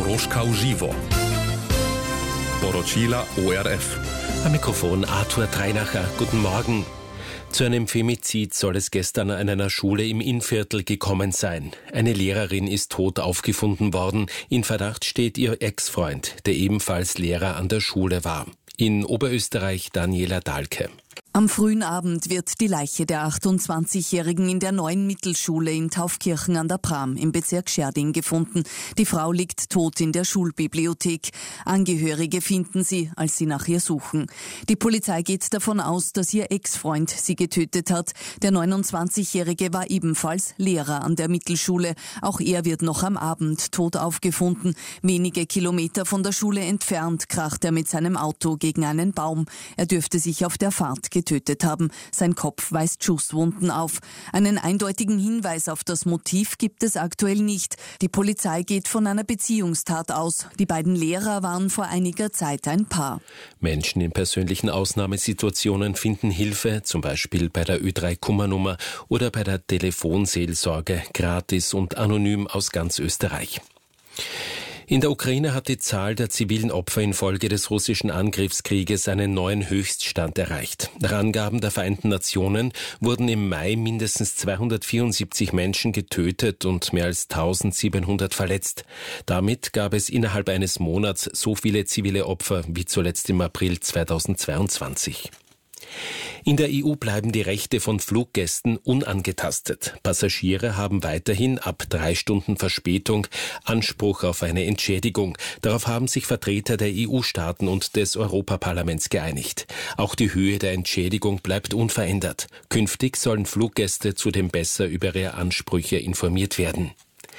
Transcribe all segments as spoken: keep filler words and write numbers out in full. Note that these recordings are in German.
Koroška v živo. Poročila O R F. Am Mikrofon Arthur Treinacher. Guten Morgen. Zu einem Femizid soll es gestern an einer Schule im Innviertel gekommen sein. Eine Lehrerin ist tot aufgefunden worden. In Verdacht steht ihr Ex-Freund, der ebenfalls Lehrer an der Schule war. In Oberösterreich Daniela Dahlke. Am frühen Abend wird die Leiche der achtundzwanzigjährigen in der neuen Mittelschule in Taufkirchen an der Pram im Bezirk Scherding gefunden. Die Frau liegt tot in der Schulbibliothek. Angehörige finden sie, als sie nach ihr suchen. Die Polizei geht davon aus, dass ihr Ex-Freund sie getötet hat. Der neunundzwanzigjährige war ebenfalls Lehrer an der Mittelschule. Auch er wird noch am Abend tot aufgefunden. Wenige Kilometer von der Schule entfernt kracht er mit seinem Auto gegen einen Baum. Er dürfte sich auf der Fahrt getötet haben. Sein Kopf weist Schusswunden auf. Einen eindeutigen Hinweis auf das Motiv gibt es aktuell nicht. Die Polizei geht von einer Beziehungstat aus. Die beiden Lehrer waren vor einiger Zeit ein Paar. Menschen in persönlichen Ausnahmesituationen finden Hilfe, zum Beispiel bei der Ö drei Kummernummer oder bei der Telefonseelsorge, gratis und anonym aus ganz Österreich. In der Ukraine hat die Zahl der zivilen Opfer infolge des russischen Angriffskrieges einen neuen Höchststand erreicht. Nach Angaben der Vereinten Nationen wurden im Mai mindestens zweihundertvierundsiebzig Menschen getötet und mehr als eintausendsiebenhundert verletzt. Damit gab es innerhalb eines Monats so viele zivile Opfer wie zuletzt im April zweitausendzweiundzwanzig. In der E U bleiben die Rechte von Fluggästen unangetastet. Passagiere haben weiterhin ab drei Stunden Verspätung Anspruch auf eine Entschädigung. Darauf haben sich Vertreter der E U-Staaten und des Europaparlaments geeinigt. Auch die Höhe der Entschädigung bleibt unverändert. Künftig sollen Fluggäste zudem besser über ihre Ansprüche informiert werden.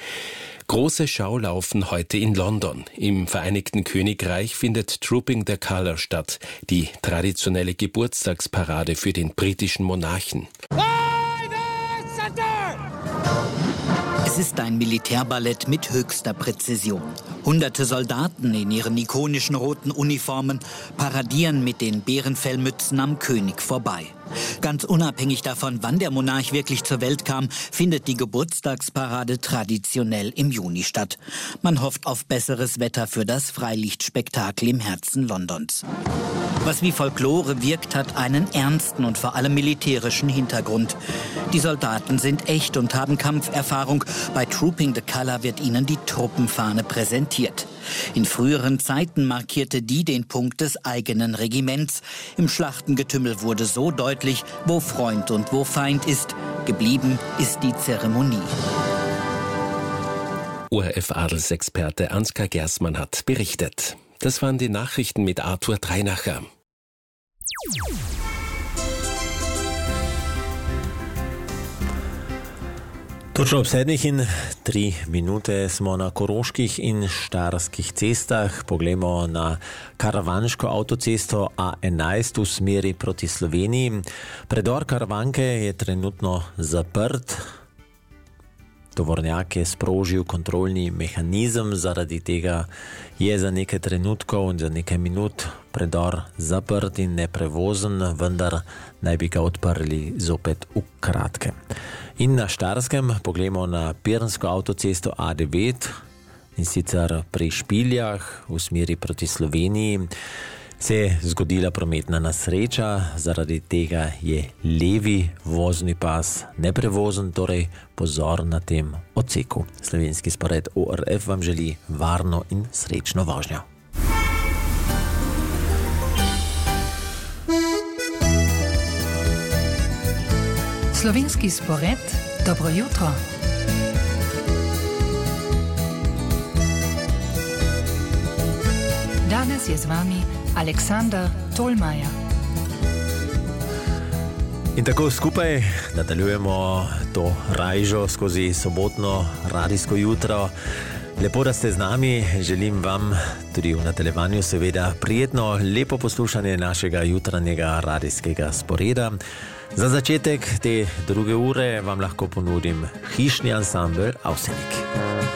Große Schaulaufen heute in London. Im Vereinigten Königreich findet Trooping the Colour statt, die traditionelle Geburtstagsparade für den britischen Monarchen. Es ist ein Militärballett mit höchster Präzision. Hunderte Soldaten in ihren ikonischen roten Uniformen paradieren mit den Bärenfellmützen am König vorbei. Ganz unabhängig davon, wann der Monarch wirklich zur Welt kam, findet die Geburtstagsparade traditionell im Juni statt. Man hofft auf besseres Wetter für das Freilichtspektakel im Herzen Londons. Was wie Folklore wirkt, hat einen ernsten und vor allem militärischen Hintergrund. Die Soldaten sind echt und haben Kampferfahrung. Bei Trooping the Colour wird ihnen die Truppenfahne präsentiert. In früheren Zeiten markierte die den Punkt des eigenen Regiments. Im Schlachtengetümmel wurde so deutlich, wo Freund und wo Feind ist. Geblieben ist die Zeremonie. O R F-Adelsexperte Ansgar Gersmann hat berichtet. Das waren die Nachrichten mit Arthur Treinacher. Točno ob sedmih in tri minute smo na Koroških in Štajerskih cestah. Poglejmo na karavanško avtocesto A enajst v smeri proti Sloveniji. Predor Karavanke je trenutno zaprt. Tovornjak je sprožil kontrolni mehanizem, zaradi tega je za nekaj trenutkov in za nekaj minut predor zaprt in neprevozen, vendar naj bi ga odprli zopet v kratkem. In na Štajerskem poglejmo na Piransko avtocesto A devet in sicer pri Špiljah v smeri proti Sloveniji se je zgodila prometna nesreča, zaradi tega je levi vozni pas neprevozen, torej pozor na tem odseku. Slovenski spored O R F vam želi varno in srečno vožnjo. Slovenski spored, dobro jutro. Danes je z vami Aleksandar Tolmajer. In tako skupaj nadaljujemo to rajžo skozi sobotno radijsko jutro. Lepo, da ste z nami. Želim vam tudi v nadaljevanju seveda prijetno, lepo poslušanje našega jutranjega radijskega sporeda. Za začetek te druge ure vam lahko ponudim hišni ansambel Avsenik.